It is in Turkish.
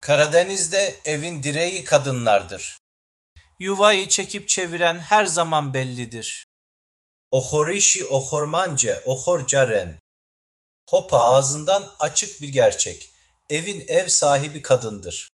Karadeniz'de evin direği kadınlardır. Yuvayı çekip çeviren her zaman bellidir. Ohorişi ohormance ohorcaren. Hopa ağzından açık bir gerçek. Evin ev sahibi kadındır.